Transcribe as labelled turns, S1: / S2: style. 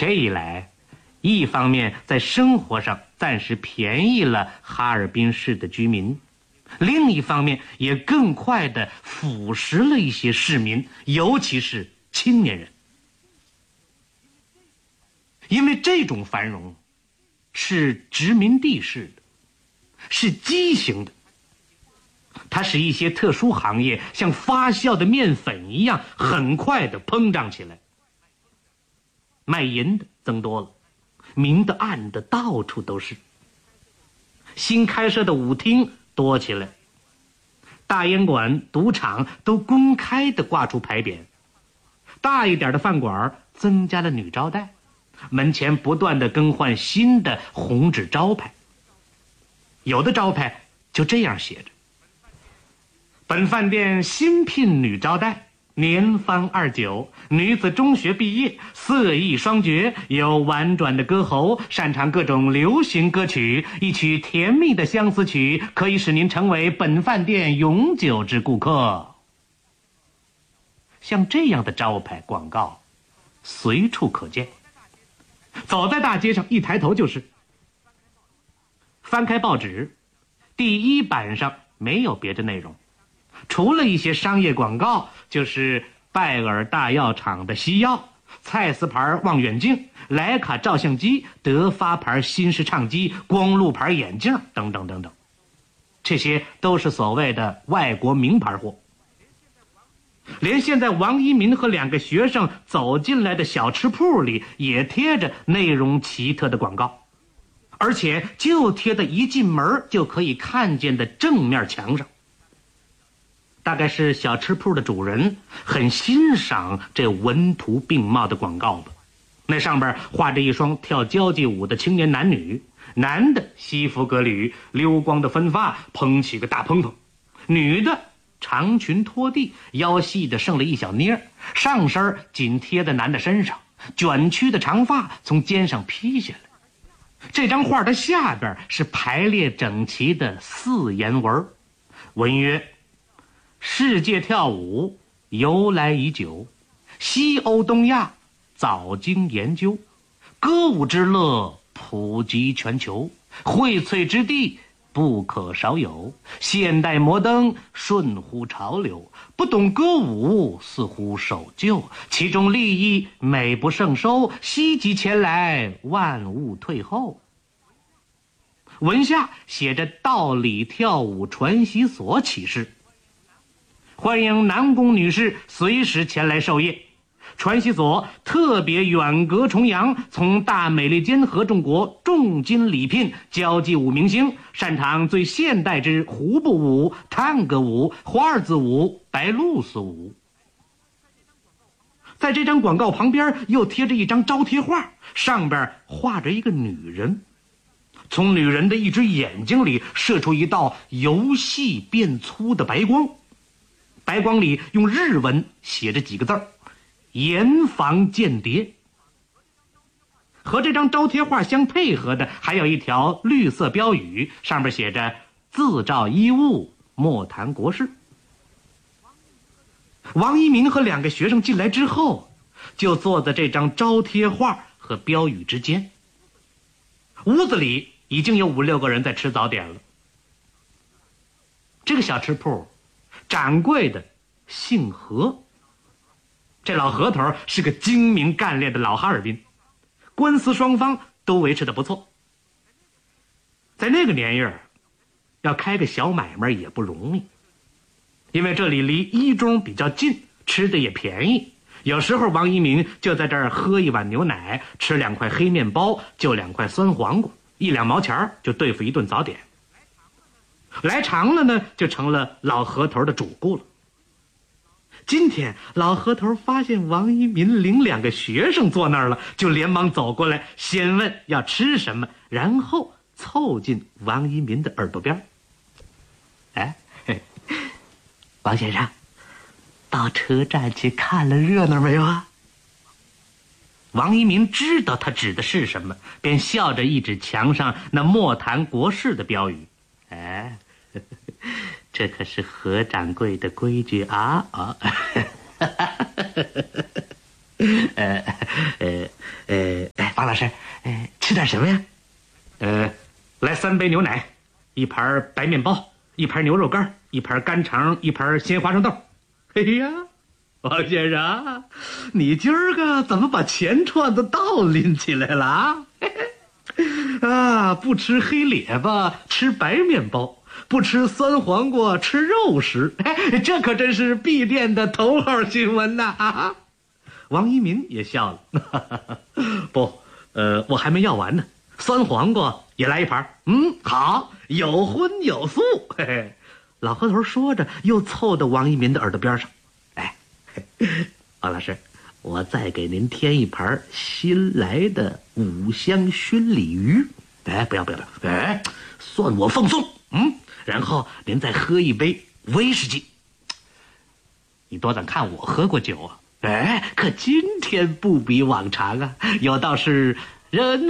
S1: 这一来，一方面在生活上暂时便宜了哈尔滨市的居民，另一方面也更快地腐蚀了一些市民，尤其是青年人。因为这种繁荣是殖民地式的，是畸形的，它使一些特殊行业像发酵的面粉一样很快地膨胀起来。卖淫的增多了，明的暗的到处都是。新开设的舞厅多起来，大烟馆、赌场都公开地挂出牌匾，大一点的饭馆增加了女招待，门前不断地更换新的红纸招牌，有的招牌就这样写着：本饭店新聘女招待，年方29，女子中学毕业，色艺双绝，有婉转的歌喉，擅长各种流行歌曲，一曲甜蜜的相思曲可以使您成为本饭店永久之顾客。像这样的招牌广告随处可见，走在大街上一抬头就是。翻开报纸，第一版上没有别的内容，除了一些商业广告，就是拜耳大药厂的西药、蔡司牌望远镜、徕卡照相机、德发牌新式唱机、光路牌眼镜等等等等，这些都是所谓的外国名牌货。连现在王一民和2个学生走进来的小吃铺里也贴着内容奇特的广告，而且就贴在一进门就可以看见的正面墙上。大概是小吃铺的主人很欣赏这文图并茂的广告吧。那上边画着一双跳交际舞的青年男女，男的西服革履，溜光的分发蓬起个大蓬蓬，女的长裙拖地，腰细的剩了一小捏，上身紧贴在男的身上，卷曲的长发从肩上披下来。这张画的下边是排列整齐的4言文，文曰：世界跳舞由来已久，西欧东亚早经研究，歌舞之乐普及全球，荟萃之地不可少有，现代摩登顺乎潮流，不懂歌舞似乎守旧，其中利益美不胜收，希冀前来万物退后。文下写着道理跳舞传习所启示，欢迎男工女士随时前来授业。传习所特别远隔重洋，从大美利坚合众国重金礼聘交际舞明星，擅长最现代之胡步舞、探戈舞、华尔兹舞、白露丝舞。在这张广告旁边又贴着一张招贴画，上边画着一个女人，从女人的一只眼睛里射出一道由细变粗的白光，白光里用日文写着几个字儿：严防间谍。和这张招贴画相配合的还有一条绿色标语，上面写着自照衣物，莫谈国事。王一民和2个学生进来之后，就坐在这张招贴画和标语之间。屋子里已经有5、6个人在吃早点了。这个小吃铺掌柜的姓何，这老何头是个精明干练的老哈尔滨，官司双方都维持得不错。在那个年月，要开个小买卖也不容易，因为这里离一中比较近，吃的也便宜。有时候王一民就在这儿喝一碗牛奶，吃2块黑面包，就2块酸黄瓜，1、2毛钱就对付一顿早点。来长了呢，就成了老何头的主顾了。今天老何头发现王一民领2个学生坐那儿了，就连忙走过来，先问要吃什么，然后凑近王一民的耳朵边。哎，王先生，到车站去看了热闹没有啊？王一民知道他指的是什么，便笑着一指墙上那莫谈国事的标语。哎，这可是何掌柜的规矩啊！ 王老师，吃点什么呀？来3杯牛奶，1盘白面包，1盘牛肉干，1盘干肠，1盘鲜花生豆。哎呀，王先生，你今儿个怎么把钱串子倒拎起来了啊？啊，不吃黑列巴，吃白面包；不吃酸黄瓜，吃肉食。这可真是闭店的头号新闻呐！王一民也笑了。不，我还没要完呢。酸黄瓜也来1盘。好，有荤有素。嘿嘿，老何头说着，又凑到王一民的耳朵边上。王老师，我再给您添1盘新来的5香熏鲤鱼。不要，算我奉送。然后您再喝1杯威士忌。你多咱看我喝过酒啊？可今天不比往常啊，有道是人